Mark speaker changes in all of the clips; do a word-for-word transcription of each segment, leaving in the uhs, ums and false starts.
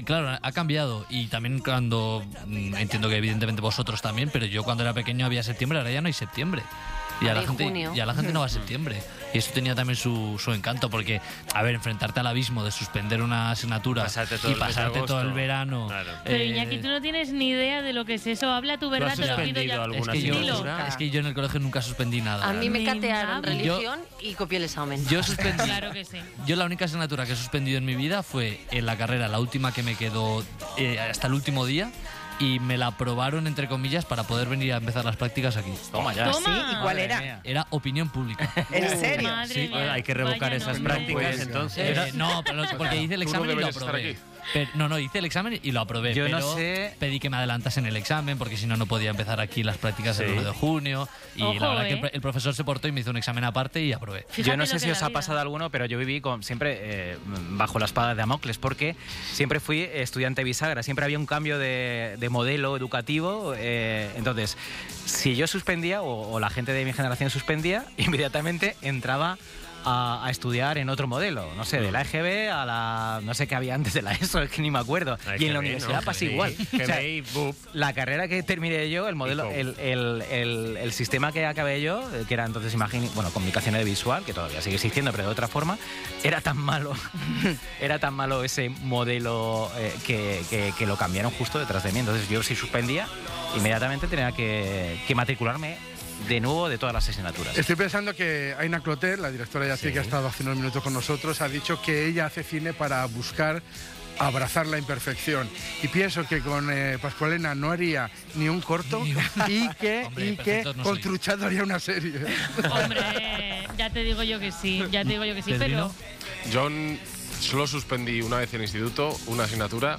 Speaker 1: Claro, ha cambiado. Y también cuando, entiendo que evidentemente vosotros también, pero yo cuando era pequeño había septiembre, ahora ya no hay septiembre. Y a la gente, ya la gente no va a septiembre. Y eso tenía también su, su encanto, porque, a ver, enfrentarte al abismo de suspender una asignatura
Speaker 2: pasarte todo
Speaker 1: y pasarte todo el verano.
Speaker 2: Claro.
Speaker 3: Pero
Speaker 1: eh,
Speaker 3: Iñaki, tú no tienes ni idea de lo que es eso. Habla tu verdad, te lo pido ya.
Speaker 1: Es que, yo, es que yo en el colegio nunca suspendí nada.
Speaker 4: A mí me
Speaker 3: Venga,
Speaker 4: catearon
Speaker 3: yo-
Speaker 4: religión y copié el examen.
Speaker 1: Yo suspendí.
Speaker 3: Claro que sí.
Speaker 1: Yo la única asignatura que he suspendido en mi vida fue en la carrera, la última que me quedó eh, hasta el último día, y me la aprobaron, entre comillas, para poder venir a empezar las prácticas aquí.
Speaker 2: Toma ya.
Speaker 3: Toma.
Speaker 5: ¿Sí? ¿Y cuál era?
Speaker 1: Era opinión pública.
Speaker 5: ¿En serio?
Speaker 3: Madre
Speaker 1: Sí.
Speaker 3: mía,
Speaker 2: Bueno, hay que revocar
Speaker 3: vaya
Speaker 2: esas
Speaker 3: nombre.
Speaker 2: prácticas,
Speaker 6: Pues,
Speaker 2: entonces.
Speaker 1: Eh, no, pero porque hice el
Speaker 6: Tú no
Speaker 1: examen y lo
Speaker 6: deberías estar
Speaker 1: aprobé.
Speaker 6: aquí.
Speaker 1: Pero- no, no, hice el examen y lo aprobé,
Speaker 2: Yo no
Speaker 1: pero
Speaker 2: sé-
Speaker 1: pedí que me adelantasen el examen porque si no, no podía empezar aquí las prácticas el
Speaker 2: Sí.
Speaker 1: uno de junio. Y
Speaker 3: Ojo,
Speaker 1: la verdad que
Speaker 3: ¿eh?
Speaker 1: el, el profesor se portó y me hizo un examen aparte y aprobé.
Speaker 3: Fíjate
Speaker 2: Yo no
Speaker 3: lo
Speaker 2: sé
Speaker 3: que
Speaker 2: si
Speaker 3: es
Speaker 2: os
Speaker 3: la
Speaker 2: ha
Speaker 3: vida.
Speaker 2: pasado alguno, pero yo viví con, siempre eh, bajo la espada de Damocles, porque siempre fui estudiante bisagra, siempre había un cambio de, de modelo educativo. eh, entonces, si yo suspendía, o, o la gente de mi generación suspendía, inmediatamente entraba a, a estudiar en otro modelo, no sé, de la E G B a la... no sé qué había antes de la ESO, es que ni me acuerdo.
Speaker 6: La
Speaker 2: Y en la
Speaker 6: E G B,
Speaker 2: universidad
Speaker 6: ¿no?
Speaker 2: pasa
Speaker 6: G B I,
Speaker 2: igual. O sea,
Speaker 6: G B I, B U P.
Speaker 2: la carrera que terminé yo, el modelo,
Speaker 6: Y
Speaker 2: el, el, el, el sistema que acabé yo, eh, que era entonces, imagine, bueno, comunicación audiovisual, que todavía sigue existiendo, pero de otra forma, era tan malo, era tan malo ese modelo eh, que, que, que lo cambiaron justo detrás de mí. Entonces yo si suspendía, inmediatamente tenía que, que matricularme de nuevo de todas las asignaturas.
Speaker 7: Estoy pensando que Aina Clotet, la directora de ACI, que ha estado hace unos minutos con nosotros, ha dicho que ella hace cine para buscar abrazar la imperfección. Y pienso que con eh, Pascualena no haría ni un corto y que,
Speaker 1: Hombre,
Speaker 7: y que
Speaker 1: perfectos no
Speaker 7: con
Speaker 1: soy.
Speaker 7: Truchado haría una serie.
Speaker 3: Hombre, ya te digo yo que sí, ya te digo yo que sí, pero...
Speaker 6: Yo n- solo suspendí una vez en instituto una asignatura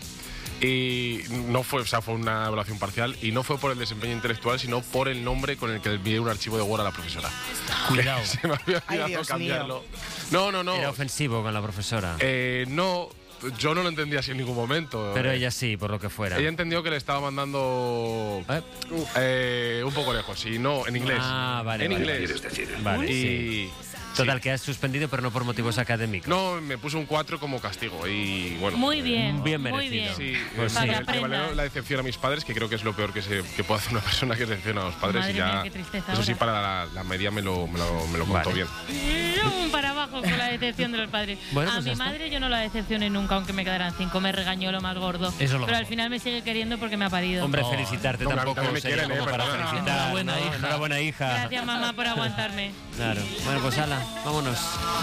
Speaker 6: y no fue, o sea, fue una evaluación parcial y no fue por el desempeño intelectual, sino por el nombre con el que envié un archivo de Word a la profesora.
Speaker 1: Cuidado.
Speaker 6: Se me había
Speaker 5: Ay,
Speaker 6: olvidado
Speaker 5: Dios
Speaker 6: cambiarlo. No, no, no.
Speaker 2: Era ofensivo con la profesora.
Speaker 6: Eh, no, yo no lo entendí así en ningún momento.
Speaker 2: Pero
Speaker 6: Eh,
Speaker 2: ella sí, por lo que fuera.
Speaker 6: Ella entendió que le estaba mandando
Speaker 2: ¿Eh?
Speaker 6: eh, un poco lejos, y no, en inglés.
Speaker 2: Ah, vale,
Speaker 6: En
Speaker 2: vale.
Speaker 6: inglés.
Speaker 2: Vale,
Speaker 6: Y
Speaker 2: sí. Total, que has suspendido, pero no por motivos académicos.
Speaker 6: no, me puso un cuatro como castigo y bueno.
Speaker 3: Muy bien,
Speaker 2: Bien
Speaker 3: muy
Speaker 2: merecido.
Speaker 3: bien.
Speaker 6: Sí,
Speaker 2: Pues
Speaker 6: eh,
Speaker 2: sí.
Speaker 6: le-
Speaker 3: Para que
Speaker 6: le valió
Speaker 3: aprendas.
Speaker 6: la decepción a mis padres, que creo que es lo peor que, se, que puede hacer una persona, que decepciona a los padres.
Speaker 3: Madre
Speaker 6: y ya,
Speaker 3: mía, qué tristeza
Speaker 6: eso sí,
Speaker 3: ahora.
Speaker 6: para la, la media me lo, me lo, me lo contó
Speaker 2: Vale.
Speaker 6: bien.
Speaker 3: Mm, para abajo con la decepción de los padres.
Speaker 2: Bueno,
Speaker 3: a
Speaker 2: pues
Speaker 3: mi
Speaker 2: ya está.
Speaker 3: madre yo no la decepcioné nunca, aunque me quedaran cinco. Me regañó lo más gordo.
Speaker 1: Eso es lo
Speaker 3: Pero
Speaker 1: mejor.
Speaker 3: al final me sigue queriendo porque me ha parido.
Speaker 2: Hombre,
Speaker 1: No,
Speaker 2: felicitarte
Speaker 6: no, a mí
Speaker 2: tampoco
Speaker 6: también me
Speaker 2: sería
Speaker 6: quieren,
Speaker 2: como
Speaker 6: eh,
Speaker 2: para
Speaker 6: perdona.
Speaker 2: felicitar.
Speaker 1: Enhorabuena,
Speaker 2: ¿no?
Speaker 1: hija.
Speaker 2: Enhorabuena, hija.
Speaker 3: Gracias, mamá, por aguantarme.
Speaker 2: Claro. Bueno, pues ala, vámonos.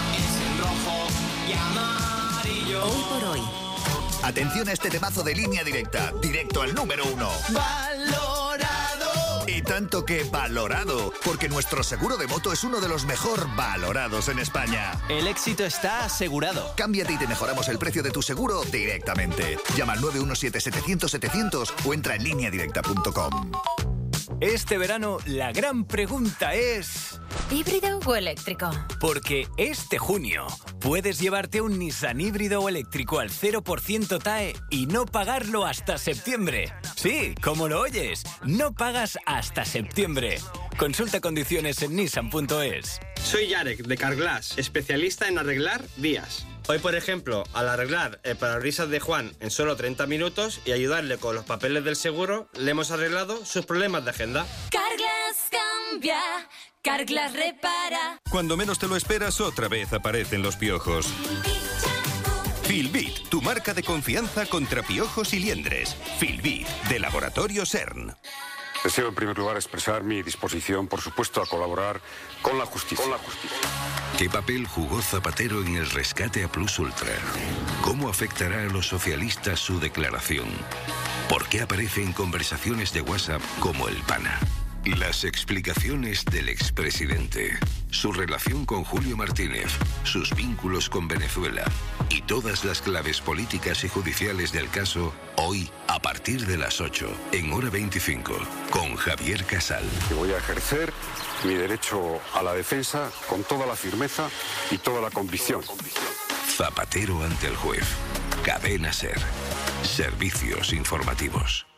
Speaker 8: Hoy por hoy.
Speaker 9: Atención a este temazo de Línea Directa, directo al número uno. ¡Valorado! Y tanto que valorado, porque nuestro seguro de moto es uno de los mejor valorados en España.
Speaker 10: El éxito está asegurado.
Speaker 9: Cámbiate y te mejoramos el precio de tu seguro directamente. Llama al nueve uno siete setecientos setecientos o entra en línea directa punto com.
Speaker 10: Este verano la gran pregunta es...
Speaker 8: ¿Híbrido o eléctrico?
Speaker 10: Porque este junio puedes llevarte un Nissan híbrido o eléctrico al cero por ciento T A E y no pagarlo hasta septiembre. Sí, como lo oyes, no pagas hasta septiembre. Consulta condiciones en nissan punto es.
Speaker 11: Soy Yarek, de Carglass, especialista en arreglar vías. Hoy, por ejemplo, al arreglar el parabrisas de Juan en solo treinta minutos y ayudarle con los papeles del seguro, le hemos arreglado sus problemas de agenda.
Speaker 8: Carglass cambia, Carglass repara.
Speaker 12: Cuando menos te lo esperas, otra vez aparecen los piojos. Filbit, tu marca de confianza contra piojos y liendres. Filbit, de Laboratorio CERN.
Speaker 13: Deseo en primer lugar expresar mi disposición, por supuesto, a colaborar con la justicia. Con la justicia.
Speaker 14: ¿Qué papel jugó Zapatero en el rescate a Plus Ultra? ¿Cómo afectará a los socialistas su declaración? ¿Por qué aparece en conversaciones de WhatsApp como el pana? Las explicaciones del expresidente, su relación con Julio Martínez, sus vínculos con Venezuela y todas las claves políticas y judiciales del caso, hoy a partir de las ocho, en Hora veinticinco, con Javier Casal.
Speaker 13: Y voy a ejercer mi derecho a la defensa con toda la firmeza y toda la convicción.
Speaker 14: Zapatero ante el juez. Cadena SER. Servicios informativos.